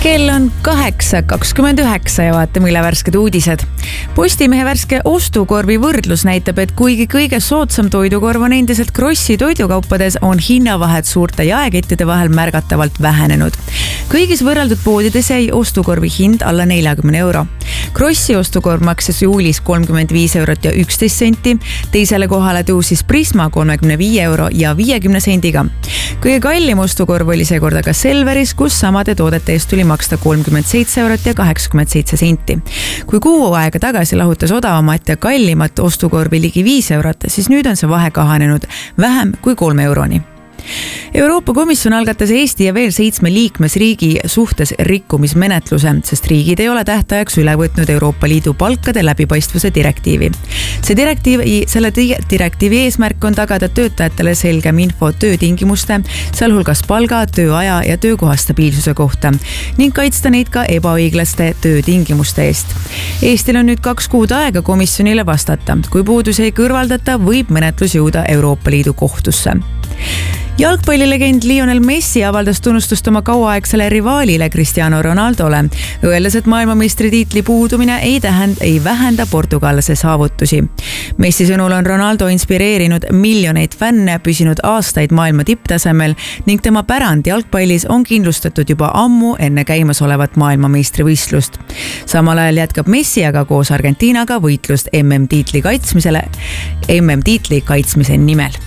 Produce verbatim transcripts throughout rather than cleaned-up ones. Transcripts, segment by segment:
Kell on kaheksa kakskümmend üheksa ja vaatame üle värsked uudised. Postimehe värske ostukorvi võrdlus näitab, et kuigi kõige soodsam toidukorv on endiselt Krossi toidukaupades, on hinnavahed suurte jaekettide vahel märgatavalt vähenenud. Kõigis võrreldud poodides jäi ostukorvi hind alla neljakümne euro. Krossi ostukorv maksis juulis kolmkümmend viis eurot ja üksteist senti, teisele kohale tõusis Prisma kolmekümne viie euro ja viiekümne sendiga. Kõige kallim ostukorv oli seekord aga Selveris, kus samade toodete eest tuli maksta kolmkümmend seitse eurot ja kaheksakümmend seitse senti. Kui kuu aega tagasi lahutas odavamat ja kallimat ostukorvi ligi viis eurot, siis nüüd on see vahe kahanenud vähem kui kolme euroni. Euroopa Komisjon algatas Eesti ja veel seitsme liikmesriigi suhtes rikkumismenetluse, sest riigid ei ole tähtajaks üle võtnud Euroopa Liidu palkade läbipaistvuse direktiivi. See direktiivi, selle direktiivi eesmärk on tagada töötajatele selgem info töötingimuste, sealhulgas palga, tööaja ja töökoha stabiilsuse kohta ning kaitsta neid ka ebaõiglaste töötingimuste eest. Eestil on nüüd kaks kuud aega komisjonile vastata. Kui puudusi ei kõrvaldata, võib menetlus jõuda Euroopa Liidu kohtusse. Jalgpallilegend Lionel Messi avaldas tunnustust oma kauaaegsele rivaalile Cristiano Ronaldole, öeldes, et maailmameistri-tiitli puudumine ei tähenda, ei vähenda portugallase saavutusi. Messi sõnul on Ronaldo inspireerinud miljoneid fänne, püsinud aastaid maailma tipptasemel ning tema pärand jalgpallis on kindlustatud juba ammu enne käimasolevat maailmameistrivõistlust. Samal ajal jätkab Messi aga koos Argentiinaga võitlust M M-tiitli kaitsmisele, M M-tiitli kaitsmise nimel.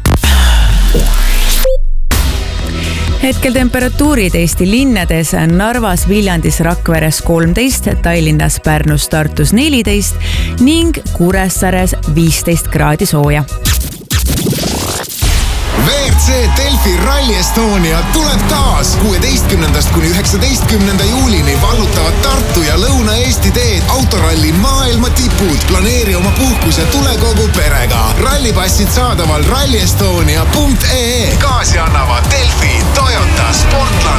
Hetkel temperatuurid Eesti linnades Narvas, Viljandis, Rakveres kolmteist, Tallinnas, Pärnus, Tartus neliteist ning Kuressaares viisteist kraadi sooja. V R C Delfi Rally Estonia tuleb taas. kuueteistkümnendast kuni üheksateistkümnenda juulini vallutavad Tartu ja Lõuna-Eesti teed autoralli maailma tipud. Planeeri oma puhkus ja tule kogu perega. Rallipassid saadaval rallyestonia punkt ee. Gaasi annavad Delfi, Toyota, Sportland